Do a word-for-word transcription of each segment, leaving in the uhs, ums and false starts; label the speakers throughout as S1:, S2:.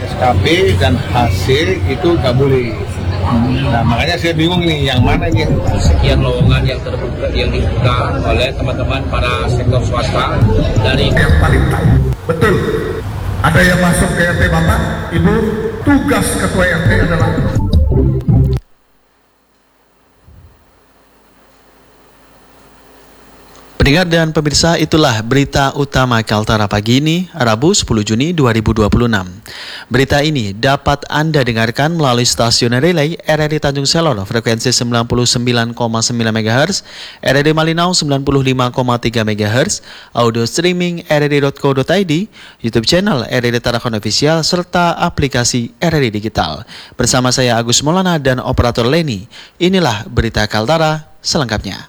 S1: S K P dan hasil itu nggak boleh. Nah makanya saya bingung nih yang mana nih.
S2: Sekian lowongan yang terbuka yang dibuka oleh teman-teman para sektor swasta dari
S3: yang paling tahu. Betul. Ada yang masuk ke R T Bapak, Ibu, tugas ketua R T adalah
S4: Pendengar dan pemirsa, itulah berita utama Kaltara pagi ini, Rabu sepuluh Juni dua ribu dua puluh enam. Berita ini dapat Anda dengarkan melalui stasiun relay R R I Tanjung Selor frekuensi sembilan puluh sembilan koma sembilan megahertz, R R I Malinau sembilan puluh lima koma tiga megahertz, audio streaming r r i dot co dot i d, YouTube channel R R I Tarakan Official, serta aplikasi R R I Digital. Bersama saya Agus Maulana dan operator Leni, inilah berita Kaltara selengkapnya.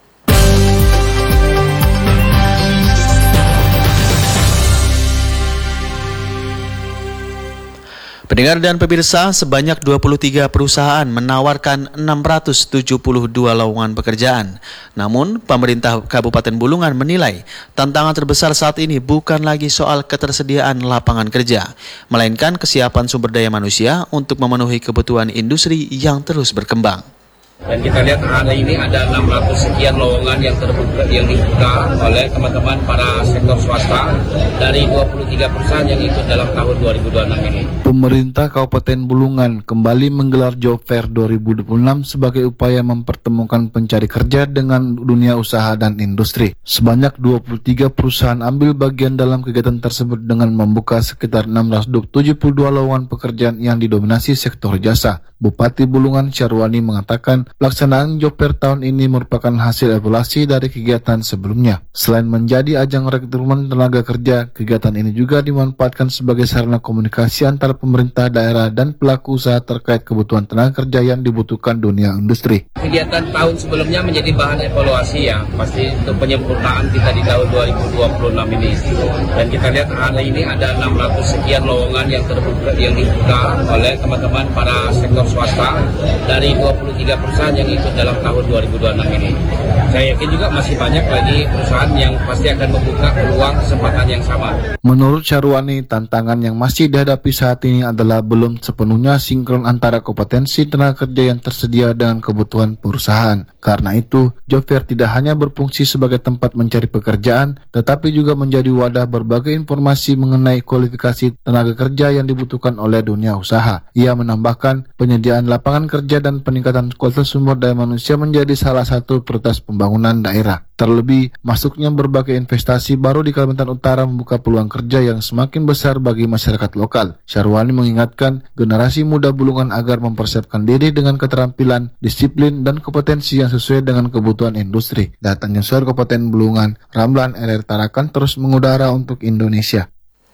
S4: Pendengar dan pemirsa, sebanyak dua puluh tiga perusahaan menawarkan enam ratus tujuh puluh dua lowongan pekerjaan. Namun, pemerintah Kabupaten Bulungan menilai tantangan terbesar saat ini bukan lagi soal ketersediaan lapangan kerja, melainkan kesiapan sumber daya manusia untuk memenuhi kebutuhan industri yang terus berkembang.
S2: Dan kita lihat hari ini ada enam ratus sekian lowongan yang terbuka yang dibuka oleh teman-teman para sektor swasta dari dua puluh tiga perusahaan yang ikut dalam tahun dua ribu dua puluh enam ini.
S5: Pemerintah Kabupaten Bulungan kembali menggelar Job Fair dua ribu dua puluh enam sebagai upaya mempertemukan pencari kerja dengan dunia usaha dan industri. Sebanyak dua puluh tiga perusahaan ambil bagian dalam kegiatan tersebut dengan membuka sekitar enam ratus tujuh puluh dua lowongan pekerjaan yang didominasi sektor jasa. Bupati Bulungan Syarwani mengatakan pelaksanaan Job Fair tahun ini merupakan hasil evaluasi dari kegiatan sebelumnya. Selain menjadi ajang rekrutmen tenaga kerja, kegiatan ini juga dimanfaatkan sebagai sarana komunikasi antara pemerintah daerah dan pelaku usaha terkait kebutuhan tenaga kerja yang dibutuhkan dunia industri.
S2: Kegiatan tahun sebelumnya menjadi bahan evaluasi ya, pasti untuk penyempurnaan kita di tahun dua ribu dua puluh enam ini. Dan kita lihat hari ini ada enam ratus sekian lowongan yang terbuka yang dibuka oleh teman-teman para sektor swasta dari dua puluh tiga perusahaan yang ikut dalam tahun dua ribu dua puluh enam ini. Saya yakin juga masih banyak lagi perusahaan yang pasti akan membuka peluang kesempatan yang sama.
S5: Menurut Syarwani, tantangan yang masih dihadapi saat ini adalah belum sepenuhnya sinkron antara kompetensi tenaga kerja yang tersedia dengan kebutuhan perusahaan. Karena itu, Job Fair tidak hanya berfungsi sebagai tempat mencari pekerjaan, tetapi juga menjadi wadah berbagai informasi mengenai kualifikasi tenaga kerja yang dibutuhkan oleh dunia usaha. Ia menambahkan, penyediaan lapangan kerja dan peningkatan kualitas sumber daya manusia menjadi salah satu prioritas pembangunan daerah. Terlebih, masuknya berbagai investasi baru di Kalimantan Utara membuka peluang kerja yang semakin besar bagi masyarakat lokal. Syarwani mengingatkan generasi muda Bulungan agar mempersiapkan diri dengan keterampilan, disiplin, dan kompetensi yang sesuai dengan kebutuhan industri. Datangnya Suar Kabupaten Bulungan, Ramlan R R Tarakan terus mengudara untuk Indonesia.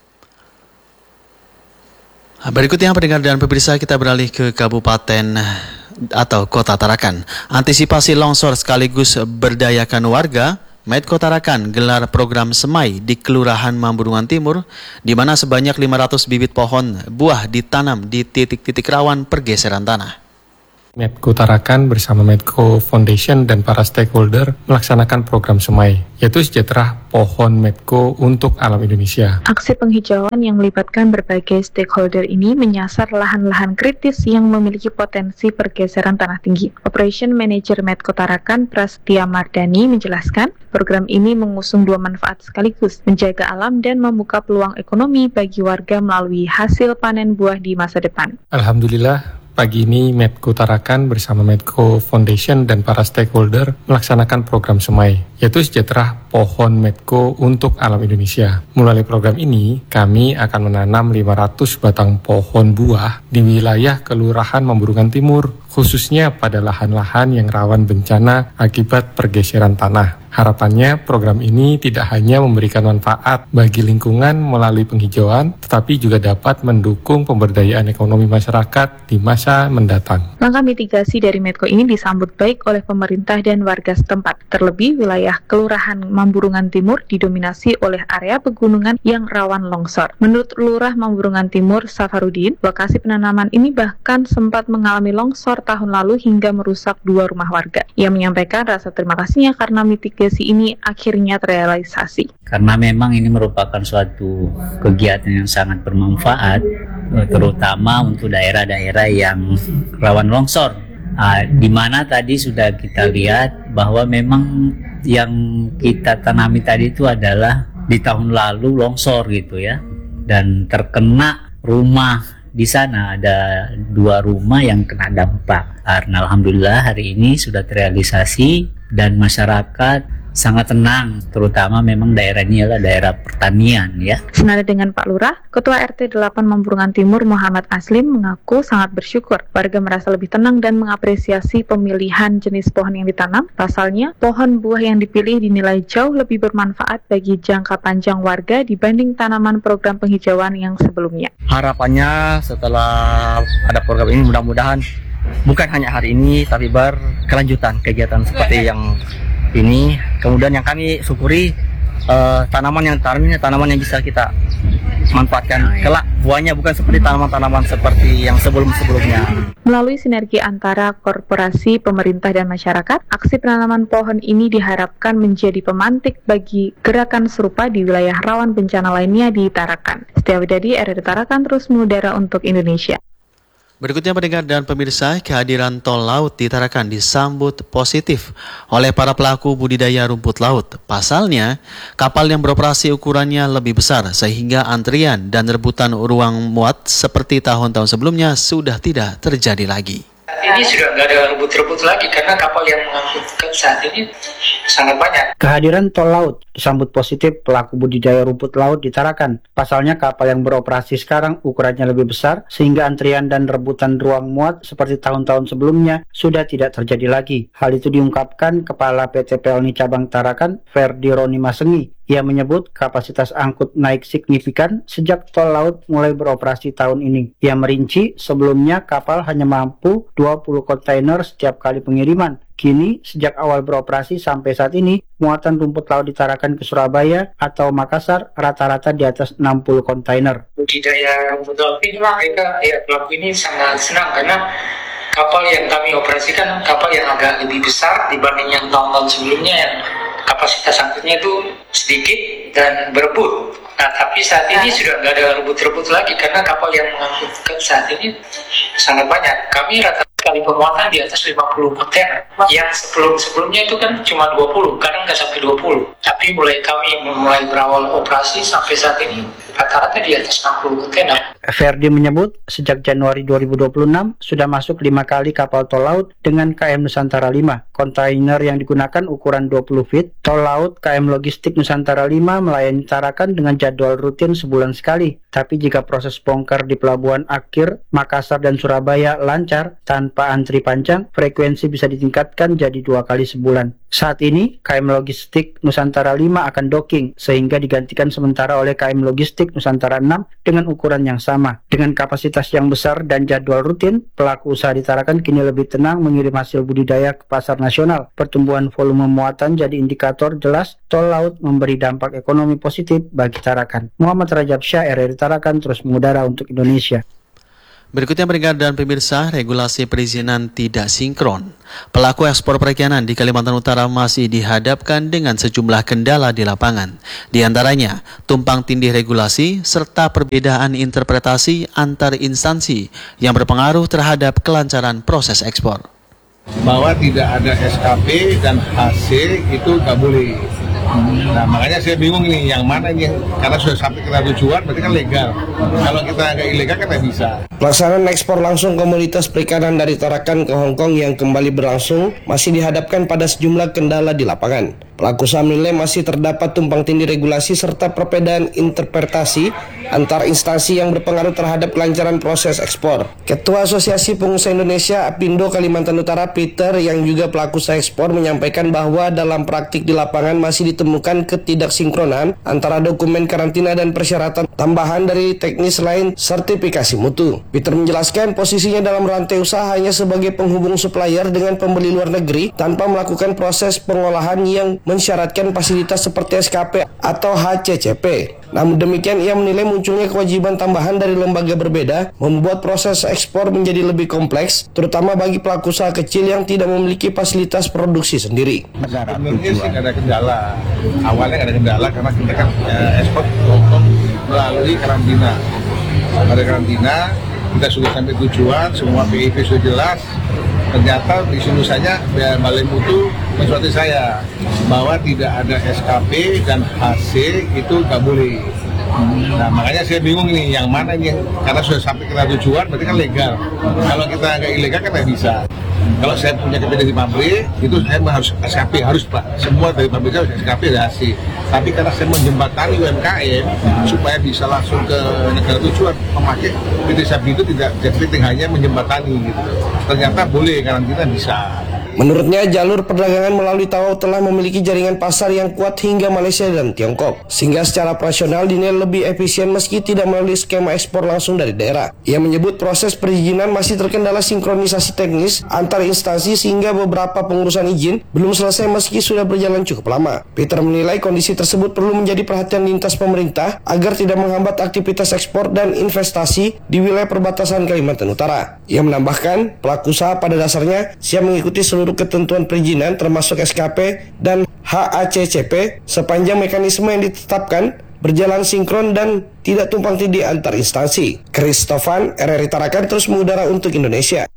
S4: Berikutnya pendengar dan pemirsa, kita beralih ke Kabupaten atau Kota Tarakan. Antisipasi longsor sekaligus berdayakan warga, Medco Tarakan gelar program semai di Kelurahan Mamburungan Timur, di mana sebanyak lima ratus bibit pohon buah ditanam di titik-titik rawan pergeseran tanah.
S6: Medco Tarakan bersama Medco Foundation dan para stakeholder melaksanakan program semai, yaitu sejahtera pohon Medco untuk alam Indonesia.
S7: Aksi penghijauan yang melibatkan berbagai stakeholder ini menyasar lahan-lahan kritis yang memiliki potensi pergeseran tanah tinggi. Operation Manager Medco Tarakan Prastia Mardani menjelaskan, program ini mengusung dua manfaat sekaligus, menjaga alam dan membuka peluang ekonomi bagi warga melalui hasil panen buah di masa depan.
S6: Alhamdulillah, pagi ini Medco Tarakan bersama Medco Foundation dan para stakeholder melaksanakan program semai, yaitu sejahtera pohon Medco untuk alam Indonesia. Melalui program ini, kami akan menanam lima ratus batang pohon buah di wilayah Kelurahan Mamburungan Timur, khususnya pada lahan-lahan yang rawan bencana akibat pergeseran tanah. Harapannya program ini tidak hanya memberikan manfaat bagi lingkungan melalui penghijauan, tetapi juga dapat mendukung pemberdayaan ekonomi masyarakat di masa mendatang.
S7: Langkah mitigasi dari Medco ini disambut baik oleh pemerintah dan warga setempat. Terlebih wilayah Kelurahan Mamburungan Timur didominasi oleh area pegunungan yang rawan longsor. Menurut Lurah Mamburungan Timur, Safarudin, lokasi penanaman ini bahkan sempat mengalami longsor tahun lalu hingga merusak dua rumah warga. Ia menyampaikan rasa terima kasihnya karena mitigasi ini akhirnya terrealisasi.
S8: Karena memang ini merupakan suatu kegiatan yang sangat bermanfaat terutama untuk daerah-daerah yang rawan longsor. Uh, di mana tadi sudah kita lihat bahwa memang yang kita tanami tadi itu adalah di tahun lalu longsor gitu ya, dan terkena rumah di sana, ada dua rumah yang kena dampak. Karena alhamdulillah hari ini sudah terrealisasi dan masyarakat sangat tenang, terutama memang daerah ini adalah daerah pertanian ya.
S7: Senada dengan Pak Lurah, Ketua R T delapan Mamburungan Timur Muhammad Aslim mengaku sangat bersyukur warga merasa lebih tenang dan mengapresiasi pemilihan jenis pohon yang ditanam. Pasalnya, pohon buah yang dipilih dinilai jauh lebih bermanfaat bagi jangka panjang warga dibanding tanaman program penghijauan yang sebelumnya.
S9: Harapannya setelah ada program ini mudah-mudahan bukan hanya hari ini tapi berkelanjutan kegiatan seperti yang ini. Kemudian yang kami syukuri uh, tanaman yang tanamnya tanaman yang bisa kita manfaatkan kelak buahnya, bukan seperti tanaman-tanaman seperti yang sebelum-sebelumnya.
S7: Melalui sinergi antara korporasi, pemerintah, dan masyarakat, aksi penanaman pohon ini diharapkan menjadi pemantik bagi gerakan serupa di wilayah rawan bencana lainnya di Tarakan. Setia Widadi, R R I Tarakan, terus mengudara untuk Indonesia.
S4: Berikutnya pendengar dan pemirsa, kehadiran tol laut di Tarakan disambut positif oleh para pelaku budidaya rumput laut. Pasalnya, kapal yang beroperasi ukurannya lebih besar sehingga antrian dan rebutan ruang muat seperti tahun-tahun sebelumnya sudah tidak terjadi lagi.
S10: Ini sudah nggak ada rebut-rebut lagi karena kapal yang mengangkut saat ini sangat banyak.
S11: Kehadiran tol laut disambut positif pelaku budidaya rumput laut di Tarakan. Pasalnya kapal yang beroperasi sekarang ukurannya lebih besar sehingga antrian dan rebutan ruang muat seperti tahun-tahun sebelumnya sudah tidak terjadi lagi. Hal itu diungkapkan Kepala P T P L N I Cabang Tarakan, Ferdi Roni Masengi. Ia menyebut kapasitas angkut naik signifikan sejak tol laut mulai beroperasi tahun ini. Ia merinci sebelumnya kapal hanya mampu dua puluh kontainer setiap kali pengiriman. Kini sejak awal beroperasi sampai saat ini, muatan rumput laut di Tarakan ke Surabaya atau Makassar rata-rata di atas enam puluh kontainer.
S10: Budidaya rumput laut ini mereka ya pelaku ini sangat senang karena kapal yang kami operasikan kapal yang agak lebih besar dibanding yang tahun-tahun sebelumnya yang kapasitas angkutnya itu sedikit dan berebut. Nah, tapi saat ini sudah nggak ada rebut-rebut lagi karena kapal yang mengangkut saat ini sangat banyak. Kami rata kali pemuatan di atas lima puluh kontainer. Yang sebelum-sebelumnya itu kan cuma dua puluh, kadang nggak sampai dua puluh. Tapi mulai kami mulai berawal operasi sampai saat ini rata-rata di atas enam puluh kontainer.
S11: Ferdi menyebut sejak Januari dua ribu dua puluh enam sudah masuk lima kali kapal tol laut dengan K M Nusantara lima. Kontainer yang digunakan ukuran dua puluh feet. Tol laut K M Logistik Nusantara lima melayani Tarakan dengan jadwal rutin sebulan sekali. Tapi jika proses bongkar di pelabuhan akhir Makassar dan Surabaya lancar tanpa antri panjang, frekuensi bisa ditingkatkan jadi dua kali sebulan. Saat ini K M Logistik Nusantara lima akan docking sehingga digantikan sementara oleh K M Logistik Nusantara enam dengan ukuran yang sama. Dengan kapasitas yang besar dan jadwal rutin, pelaku usaha di Tarakan kini lebih tenang mengirim hasil budidaya ke pasar nasional. Pertumbuhan volume muatan jadi indikator jelas tol laut memberi dampak ekonomi positif bagi Tarakan. Muhammad Rajab Syah, R R I Tarakan, terus mengudara untuk Indonesia.
S4: Berikutnya pendengar dan pemirsa, regulasi perizinan tidak sinkron. Pelaku ekspor perikanan di Kalimantan Utara masih dihadapkan dengan sejumlah kendala di lapangan. Di antaranya, tumpang tindih regulasi serta perbedaan interpretasi antar instansi yang berpengaruh terhadap kelancaran proses ekspor.
S1: Bahwa tidak ada S K P dan H C itu nggak boleh. Nah makanya saya bingung ini yang mana ini, karena sudah sampai ke tujuan berarti kan legal. Kalau kita agak ilegal kan nggak bisa.
S12: Pelaksanaan ekspor langsung komoditas perikanan dari Tarakan ke Hong Kong yang kembali berlangsung masih dihadapkan pada sejumlah kendala di lapangan. Pelaku usaha menilai masih terdapat tumpang tindih regulasi serta perbedaan interpretasi antar instansi yang berpengaruh terhadap kelancaran proses ekspor. Ketua Asosiasi Pengusaha Indonesia Apindo Kalimantan Utara Peter yang juga pelaku usaha ekspor menyampaikan bahwa dalam praktik di lapangan masih ditemukan ketidaksinkronan antara dokumen karantina dan persyaratan tambahan dari teknis lain sertifikasi mutu. Peter menjelaskan posisinya dalam rantai usaha hanya sebagai penghubung supplier dengan pembeli luar negeri tanpa melakukan proses pengolahan yang mensyaratkan fasilitas seperti S K P atau H C C P. Namun demikian, ia menilai munculnya kewajiban tambahan dari lembaga berbeda membuat proses ekspor menjadi lebih kompleks, terutama bagi pelaku usaha kecil yang tidak memiliki fasilitas produksi sendiri.
S1: Sebenarnya sih nggak ada kendala. Awalnya nggak ada kendala karena kita kan ya, ekspor Hongkong melalui karantina. pada karantina. Kita sudah sampai tujuan, semua P I P sudah jelas. Ternyata di sini saja Balai Mutu mensuati saya bahwa tidak ada S K P dan H C itu nggak boleh. Nah makanya saya bingung nih yang mana yang karena sudah sampai ke tujuan berarti kan legal. Kalau kita nggak ilegal kan nggak bisa. Kalau saya punya K P dari pabrik itu saya harus S K P harus Pak. Semua dari pabrik harus S K P dan H C. Tapi karena saya menjembatani U M K M supaya bisa langsung ke negara tujuan memakai P T Sabi itu tidak jadi hanya menjembatani gitu. Ternyata boleh karantina bisa.
S12: Menurutnya, jalur perdagangan melalui Tawau telah memiliki jaringan pasar yang kuat hingga Malaysia dan Tiongkok, sehingga secara operasional dinilai lebih efisien meski tidak melalui skema ekspor langsung dari daerah. Ia menyebut proses perizinan masih terkendala sinkronisasi teknis antar instansi sehingga beberapa pengurusan izin belum selesai meski sudah berjalan cukup lama. Peter menilai kondisi tersebut perlu menjadi perhatian lintas pemerintah agar tidak menghambat aktivitas ekspor dan investasi di wilayah perbatasan Kalimantan Utara. Ia menambahkan, pelaku usaha pada dasarnya siap mengikuti seluruh ketentuan perizinan termasuk S K P dan H A C C P sepanjang mekanisme yang ditetapkan berjalan sinkron dan tidak tumpang tindih antar instansi. Christofan, R R I Tarakan terus mengudara untuk Indonesia.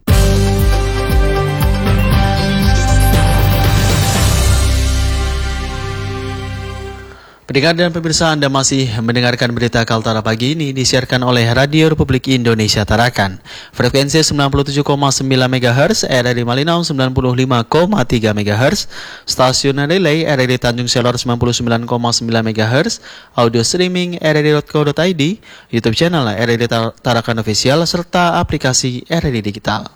S4: Pendengar dan pemirsa, Anda masih mendengarkan berita Kaltara pagi ini disiarkan oleh Radio Republik Indonesia Tarakan. Frekuensi sembilan puluh tujuh koma sembilan megahertz, R R I Malinau sembilan puluh lima koma tiga megahertz, stasiun relay R R I Tanjung Selor sembilan puluh sembilan koma sembilan megahertz, audio streaming r r i dot co dot i d, YouTube channel R R I Tarakan Official, serta aplikasi R R I Digital.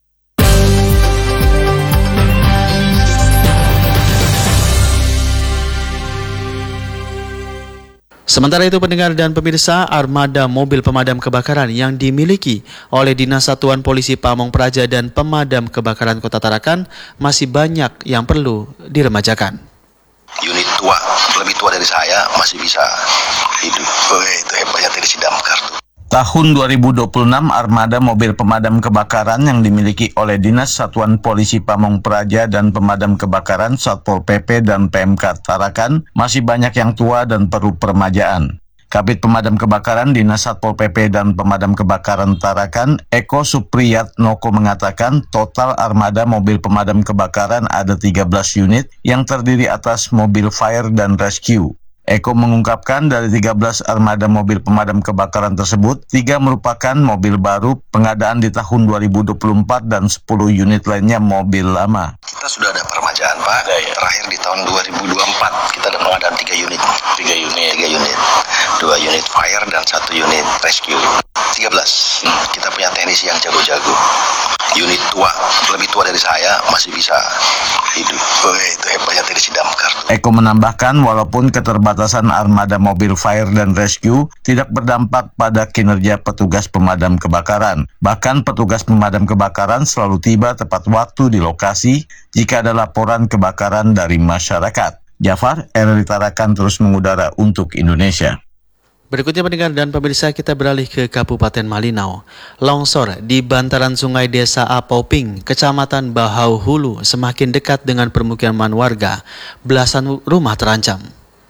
S4: Sementara itu, pendengar dan pemirsa, armada mobil pemadam kebakaran yang dimiliki oleh Dinas Satuan Polisi Pamong Praja dan Pemadam Kebakaran Kota Tarakan masih banyak yang perlu diremajakan.
S13: Unit tua, lebih tua dari saya, masih bisa hidup. Oh, itu hebatnya dari si damkar tuh.
S14: Tahun dua ribu dua puluh enam, armada mobil pemadam kebakaran yang dimiliki oleh Dinas Satuan Polisi Pamong Praja dan Pemadam Kebakaran Satpol P P dan P M K Tarakan masih banyak yang tua dan perlu peremajaan. Kabid Pemadam Kebakaran Dinas Satpol P P dan Pemadam Kebakaran Tarakan, Eko Supriyatnoko mengatakan total armada mobil pemadam kebakaran ada tiga belas unit yang terdiri atas mobil fire dan rescue. Eko mengungkapkan dari tiga belas armada mobil pemadam kebakaran tersebut, tiga merupakan mobil baru pengadaan di tahun dua ribu dua puluh empat dan sepuluh unit lainnya mobil lama.
S13: Kita sudah ada peremajaan, Pak. Terakhir di tahun dua ribu dua puluh empat, kita ada pengadaan tiga unit. tiga unit. tiga unit. dua unit fire dan satu unit rescue. tiga belas. Hmm, kita punya teknisi yang jago-jago. Unit tua, lebih tua dari saya, masih bisa hidup. Oh, itu hebatnya dari si damkar.
S14: Eko menambahkan walaupun keterbatasan armada mobil fire dan rescue tidak berdampak pada kinerja petugas pemadam kebakaran. Bahkan petugas pemadam kebakaran selalu tiba tepat waktu di lokasi jika ada laporan kebakaran dari masyarakat. Jafar, R R I Tarakan terus mengudara untuk Indonesia.
S4: Berikutnya, pendengar dan pemirsa, kita beralih ke Kabupaten Malinau. Longsor di bantaran sungai Desa Apoping, Kecamatan Bahau Hulu, semakin dekat dengan permukiman warga. Belasan rumah terancam.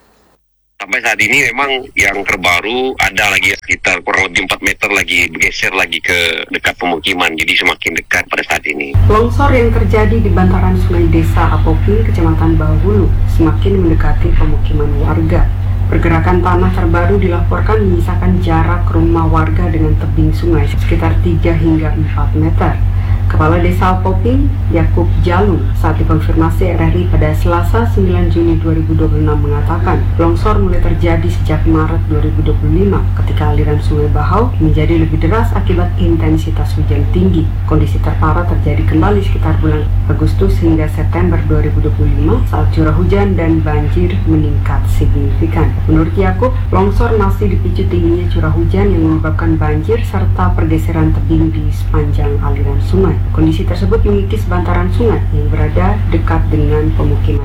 S15: Sampai saat ini memang yang terbaru ada lagi sekitar kurang lebih empat meter lagi bergeser lagi ke dekat pemukiman, jadi semakin dekat pada saat ini.
S16: Longsor yang terjadi di bantaran sungai Desa Apoping, Kecamatan Bahau Hulu, semakin mendekati pemukiman warga. Pergerakan tanah terbaru dilaporkan menyisakan jarak rumah warga dengan tebing sungai sekitar tiga hingga empat meter. Kepala Desa Apoping, Yakub Jalu, saat dikonfirmasi R R I pada Selasa sembilan Juni dua ribu dua puluh enam mengatakan, longsor mulai terjadi sejak Maret dua ribu dua puluh lima ketika aliran sungai Bahau menjadi lebih deras akibat intensitas hujan tinggi. Kondisi terparah terjadi kembali sekitar bulan Agustus hingga September dua ribu dua puluh lima saat curah hujan dan banjir meningkat signifikan. Menurut Yakub, longsor masih dipicu tingginya curah hujan yang menyebabkan banjir serta pergeseran tebing di sepanjang aliran sungai. Kondisi tersebut mengikis bantaran sungai yang berada dekat dengan pemukiman masyarakat.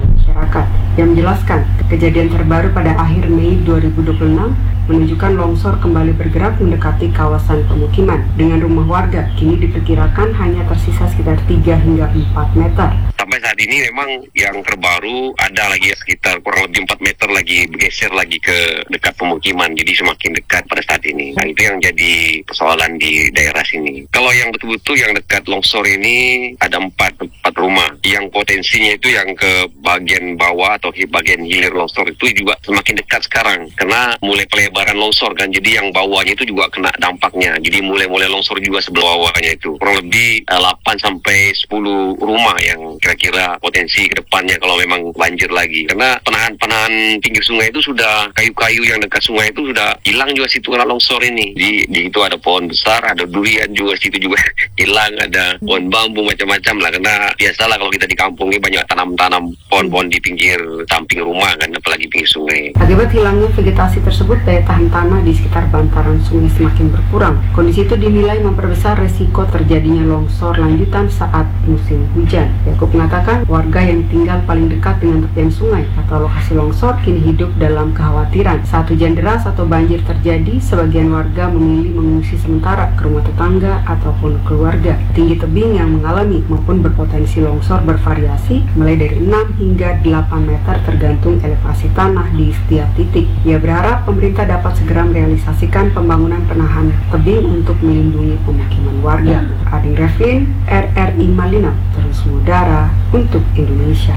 S16: masyarakat yang menjelaskan kejadian terbaru pada akhir Mei dua ribu dua puluh enam menunjukkan longsor kembali bergerak mendekati kawasan pemukiman dengan rumah warga kini diperkirakan hanya tersisa sekitar tiga hingga empat meter.
S15: Sampai saat ini memang yang terbaru ada lagi sekitar kurang lebih empat meter lagi bergeser lagi ke dekat pemukiman, jadi semakin dekat pada saat ini. Nah itu yang jadi persoalan di daerah sini. Kalau yang betul-betul yang dekat longsor ini ada empat, empat rumah. Yang potensinya itu yang ke bagian bawah atau bagian hilir longsor itu juga semakin dekat sekarang. Karena mulai pelebaran longsor kan, jadi yang bawahnya itu juga kena dampaknya. Jadi mulai-mulai longsor juga sebelah bawahnya itu. Kurang lebih uh, delapan sampai sepuluh rumah yang kira-kira potensi ke depannya kalau memang banjir lagi. Karena penahan-penahan pinggir sungai itu sudah, kayu-kayu yang dekat sungai itu sudah hilang juga situ karena longsor ini. Di, di itu ada pohon besar, ada durian juga situ juga hilang, ada pohon bambu macam-macam lah. Karena biasalah kalau kita di kampung ini banyak tanam-tanam pohon-pohon di pinggir samping rumah kan, apalagi pinggir sungai.
S16: Akibat hilangnya vegetasi tersebut, daya tahan tanah di sekitar bantaran sungai semakin berkurang. Kondisi itu dinilai memperbesar resiko terjadinya longsor lanjutan saat musim hujan. Yakub mengatakan warga yang tinggal paling dekat dengan tepian sungai atau lokasi longsor kini hidup dalam kekhawatiran. Saat hujan deras atau banjir terjadi, sebagian warga memilih mengungsi sementara ke rumah tetangga ataupun keluarga. Tinggi tebing yang mengalami maupun berpotensi longsor bervariasi mulai dari enam hingga delapan meter tergantung elevasi tanah di setiap titik. Ia berharap pemerintah dapat segera merealisasikan pembangunan penahan tebing untuk melindungi pemukiman warga. Ading Revin, R R I Malinau, terus mengudara untuk Indonesia.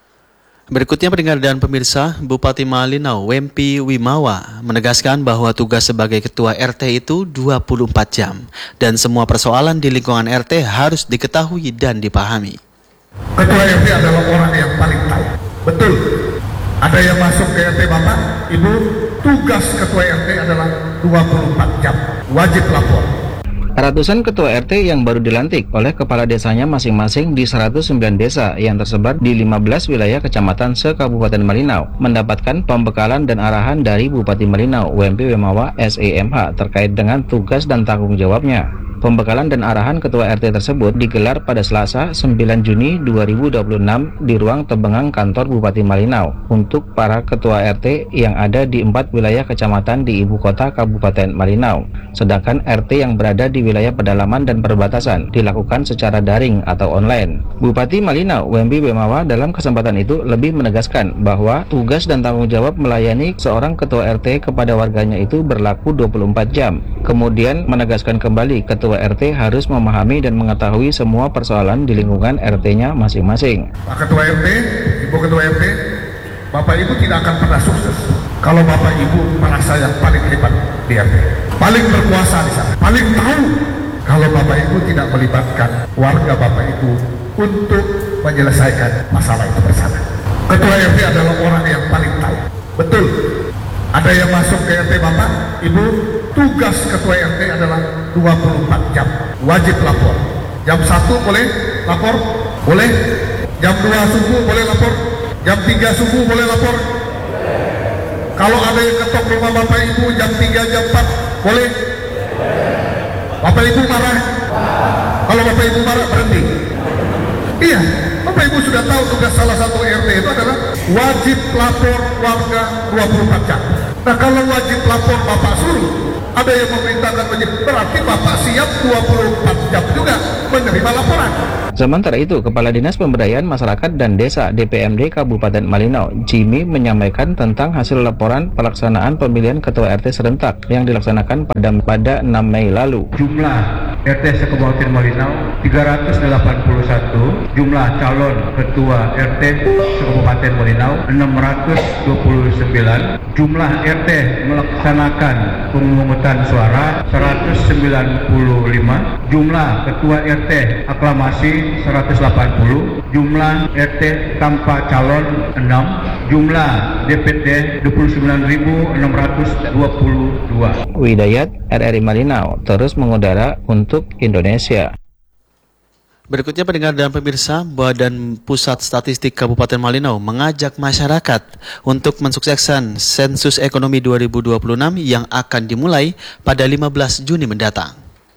S4: Berikutnya pendengar dan pemirsa, Bupati Malinau Wempi Wimawa menegaskan bahwa tugas sebagai Ketua R T itu dua puluh empat jam dan semua persoalan di lingkungan R T harus diketahui dan dipahami.
S3: Ketua R T adalah orang yang paling tahu. Betul, ada yang masuk ke R T Bapak, Ibu, tugas Ketua R T adalah dua puluh empat jam, wajib lapor.
S17: Ratusan ketua R T yang baru dilantik oleh kepala desanya masing-masing di seratus sembilan desa yang tersebar di lima belas wilayah kecamatan se-Kabupaten Malinau mendapatkan pembekalan dan arahan dari Bupati Malinau Wempi Wimawa S E M H terkait dengan tugas dan tanggung jawabnya. Pembekalan dan arahan Ketua R T tersebut digelar pada Selasa sembilan Juni dua ribu dua puluh enam di ruang Tebengang kantor Bupati Malinau untuk para Ketua R T yang ada di empat wilayah kecamatan di ibu kota Kabupaten Malinau. Sedangkan R T yang berada di wilayah pedalaman dan perbatasan dilakukan secara daring atau online. Bupati Malinau Wempi Wimawa dalam kesempatan itu lebih menegaskan bahwa tugas dan tanggung jawab melayani seorang Ketua R T kepada warganya itu berlaku dua puluh empat jam. Kemudian menegaskan kembali Ketua R T harus memahami dan mengetahui semua persoalan di lingkungan R T-nya masing-masing.
S3: Pak Ketua R T, Ibu Ketua R T, Bapak Ibu tidak akan pernah sukses kalau Bapak Ibu merasa yang paling hebat di R T, paling berkuasa di sana, paling tahu. Kalau Bapak Ibu tidak melibatkan warga Bapak Ibu untuk menyelesaikan masalah itu bersama. Ketua R T adalah orang yang paling tahu. Betul, ada yang masuk ke R T Bapak, Ibu, tugas Ketua R T adalah dua puluh empat jam, wajib lapor. Jam satu boleh lapor? Boleh. Jam dua subuh boleh lapor? Jam tiga subuh boleh lapor? Kalau ada yang ketok rumah Bapak Ibu jam tiga, jam empat, boleh? Bapak Ibu marah? Kalau Bapak Ibu marah, berhenti. Iya, Bapak Ibu sudah tahu tugas salah satu R T itu adalah wajib lapor warga dua puluh empat jam. Nah kalau wajib lapor Bapak suruh, ada yang memerintahkan wajib, berarti Bapak siap dua puluh empat jam juga menerima laporan.
S17: Sementara itu, Kepala Dinas Pemberdayaan Masyarakat dan Desa D P M D Kabupaten Malinau, Jimmy, menyampaikan tentang hasil laporan pelaksanaan pemilihan Ketua R T serentak yang dilaksanakan pada pada enam Mei lalu.
S18: Jumlah R T se-Kabupaten Malinau tiga ratus delapan puluh satu, jumlah calon Ketua R T se-Kabupaten Malinau enam ratus dua puluh sembilan, jumlah R T melaksanakan pemungutan suara seratus sembilan puluh lima, jumlah Ketua R T aklamasi seratus delapan puluh, jumlah R T tanpa calon enam, jumlah D P T dua puluh sembilan ribu enam ratus dua puluh dua.
S17: Widayat, R R I Malinau, terus mengudara untuk Indonesia.
S4: Berikutnya pendengar dan pemirsa, Badan Pusat Statistik Kabupaten Malinau mengajak masyarakat untuk mensukseskan sensus ekonomi dua ribu dua puluh enam yang akan dimulai pada lima belas Juni mendatang.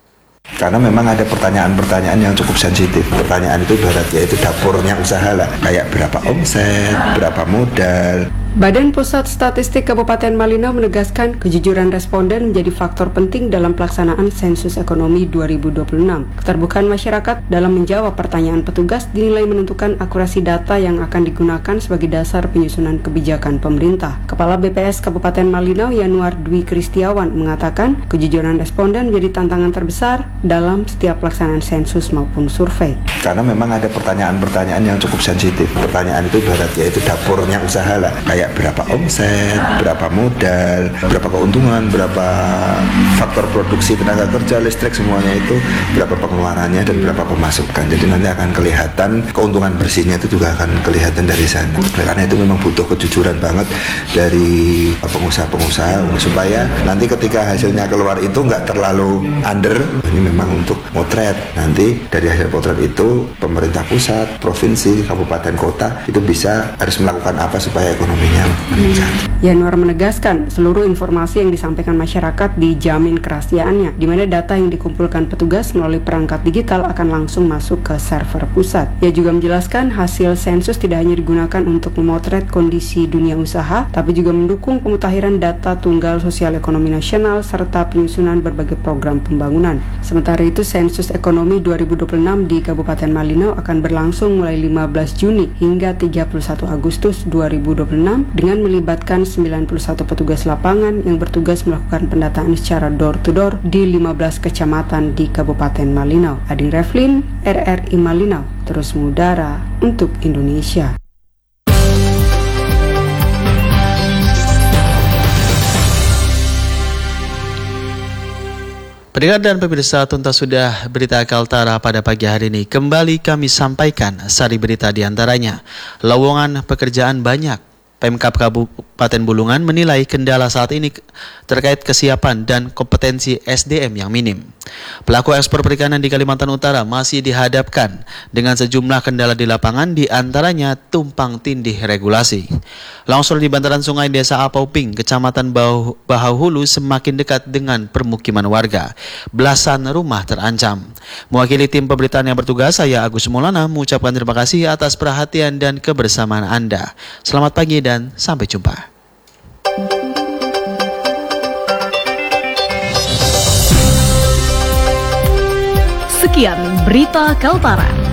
S19: Karena memang ada pertanyaan-pertanyaan yang cukup sensitif. Pertanyaan itu ibarat yaitu dapurnya usaha lah. Kayak berapa omset, berapa modal.
S16: Badan Pusat Statistik Kabupaten Malinau menegaskan kejujuran responden menjadi faktor penting dalam pelaksanaan sensus ekonomi dua ribu dua puluh enam. Keterbukaan masyarakat dalam menjawab pertanyaan petugas dinilai menentukan akurasi data yang akan digunakan sebagai dasar penyusunan kebijakan pemerintah. Kepala B P S Kabupaten Malinau Yanuar Dwi Kristiawan mengatakan kejujuran responden menjadi tantangan terbesar dalam setiap pelaksanaan sensus maupun survei.
S19: Karena memang ada pertanyaan-pertanyaan yang cukup sensitif. Pertanyaan itu ibarat yaitu dapurnya usaha lah. Kayak berapa omset, berapa modal, berapa keuntungan, berapa faktor produksi tenaga kerja, listrik, semuanya itu, berapa pengeluarannya dan berapa pemasukan. Jadi nanti akan kelihatan keuntungan bersihnya itu juga akan kelihatan dari sana. Karena itu memang butuh kejujuran banget dari pengusaha-pengusaha supaya nanti ketika hasilnya keluar itu nggak terlalu under. Ini memang untuk motret. Nanti dari hasil potret itu pemerintah pusat, provinsi, kabupaten, kota itu bisa harus melakukan apa supaya ekonominya meningkat.
S16: Yanuar menegaskan seluruh informasi yang disampaikan masyarakat dijamin kerahasiaannya, di mana data yang dikumpulkan petugas melalui perangkat digital akan langsung masuk ke server pusat. Ia juga menjelaskan hasil sensus tidak hanya digunakan untuk memotret kondisi dunia usaha, tapi juga mendukung pemutakhiran data tunggal sosial ekonomi nasional serta penyusunan berbagai program pembangunan. Sementara itu, sensus ekonomi dua ribu dua puluh enam di Kabupaten Malinau akan berlangsung mulai lima belas Juni hingga tiga puluh satu Agustus dua ribu dua puluh enam dengan melibatkan sembilan puluh satu petugas lapangan yang bertugas melakukan pendataan secara door-to-door di lima belas kecamatan di Kabupaten Malinau. Ading Reflin, R R I Malinau, terus mengudara untuk Indonesia.
S4: Pendengar dan pemirsa, tuntas sudah berita Kaltara pada pagi hari ini. Kembali kami sampaikan sari berita diantaranya. Lowongan pekerjaan banyak. Pemkab Kabupaten Bulungan menilai kendala saat ini terkait kesiapan dan kompetensi S D M yang minim. Pelaku ekspor perikanan di Kalimantan Utara masih dihadapkan dengan sejumlah kendala di lapangan, di antaranya tumpang tindih regulasi. Longsor di bantaran sungai Desa Apauping, Kecamatan Bahauhulu semakin dekat dengan permukiman warga. Belasan rumah terancam. Mewakili tim pemberitaan yang bertugas, saya Agus Maulana mengucapkan terima kasih atas perhatian dan kebersamaan Anda. Selamat pagi dan sampai jumpa.
S20: Sekian berita Kaltara.